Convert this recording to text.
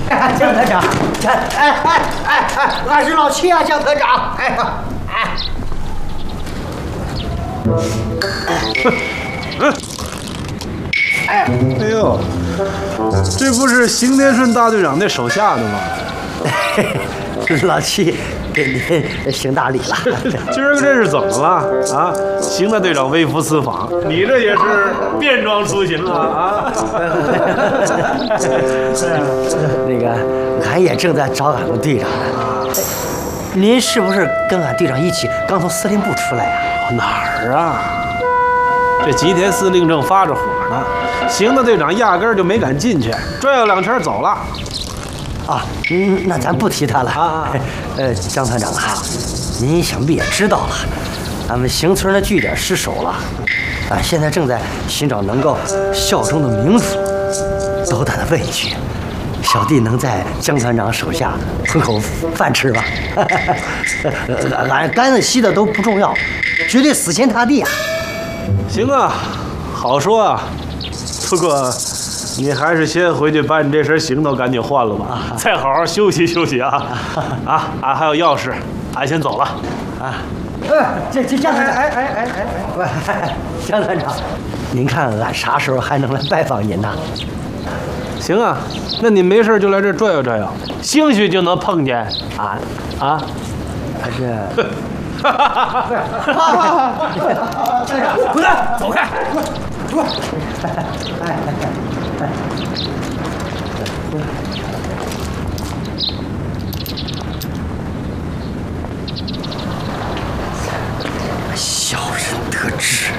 江团长，俺是老七啊，江团长。 哎呦，这不是邢天顺大队长那手下的吗？ 老七给您行大礼了。 今儿个这是怎么了啊？邢大队长微服私访，你这也是便装出行了啊？ 那个，俺也正在找俺们队长呢。您是不是跟俺队长一起刚从司令部出来呀？ 哪儿啊？这吉田司令正发着火呢，邢大队长压根儿就没敢进去，转悠两圈走了。 啊，那咱不提他了啊。江团长啊，您想必也知道了，俺们邢村的据点失守了，俺现在正在寻找能够效忠的名属，斗胆的问一句，小弟能在江团长手下混口饭吃吗？俺干的稀的都不重要，绝对死心塌地啊！ 行啊，好说啊，不过你还是先回去把你这身行头赶紧换了吧，再好好休息休息啊！俺还有要事，俺先走了。 啊，这江团长，江团长，您看俺啥时候还能来拜访您呢？ 行啊，那你没事就来这转悠转悠，兴许就能碰见这。 滚蛋，走开！ 小人得志。